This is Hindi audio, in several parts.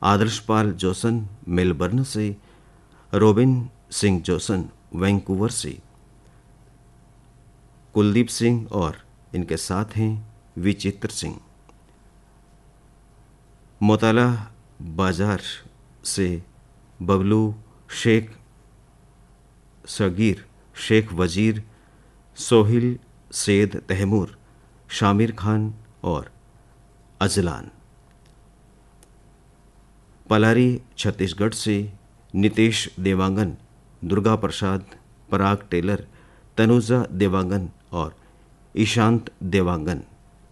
आदर्शपाल जोसन मेलबर्न से, रोबिन सिंह जोसन वैंकूवर से, कुलदीप सिंह और इनके साथ हैं विचित्र सिंह। मोताला बाजार से बबलू शेख सगीर, शेख वजीर, सोहिल सैद तैमूर, शामिर खान और अजलान। पलारी छत्तीसगढ़ से नितेश देवांगन, दुर्गा प्रसाद, पराग टेलर, तनुजा देवांगन और ईशांत देवांगन।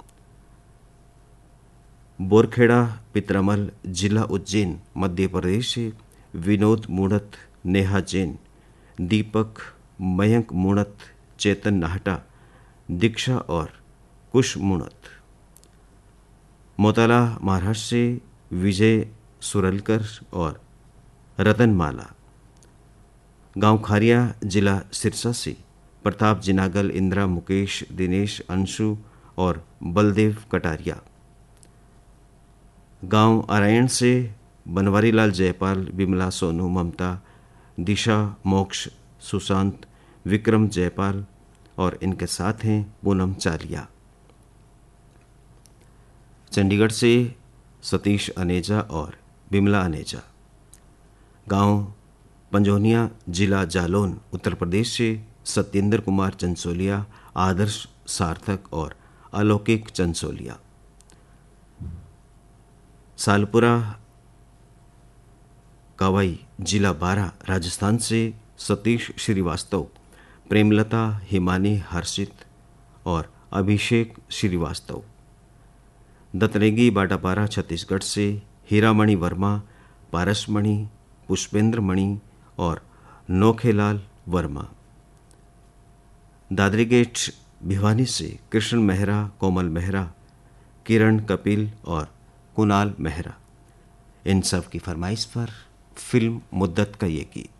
बोरखेड़ा पितरामल, जिला उज्जैन, मध्य प्रदेश से विनोद मूणत, नेहा जैन, दीपक, मयंक मूणत, चेतन नाहटा, दीक्षा और कुश मूणत। मोताला महाराष्ट्र से विजय सुरलकर और रतनमाला। गांव खारिया, जिला सिरसा से प्रताप जिनागल, इंदिरा, मुकेश, दिनेश, अंशु और बलदेव कटारिया। गांव आरायण से बनवारीलाल जयपाल, विमला, सोनू, ममता, दिशा, मोक्ष, सुशांत, विक्रम जयपाल और इनके साथ हैं पूनम चालिया। चंडीगढ़ से सतीश अनेजा और विमला अनेजा। गांव पंजोनिया, जिला जालौन, उत्तर प्रदेश से सत्येंद्र कुमार चंसोलिया, आदर्श सार्थक और अलौकिक चंसोलिया। सालपुरा कावाई, जिला बारा, राजस्थान से सतीश श्रीवास्तव, प्रेमलता, हिमानी, हर्षित और अभिषेक श्रीवास्तव। दतरेगी बाटापारा, छत्तीसगढ़ से हीरामणि वर्मा, पारसमणि, पुष्पेंद्र मणि और नोखेलाल वर्मा। दादरी गेट भिवानी से कृष्ण मेहरा, कोमल मेहरा, किरण, कपिल और कुणाल मेहरा। इन सब की फरमाइश पर फिल्म मुद्दत का ये गीत।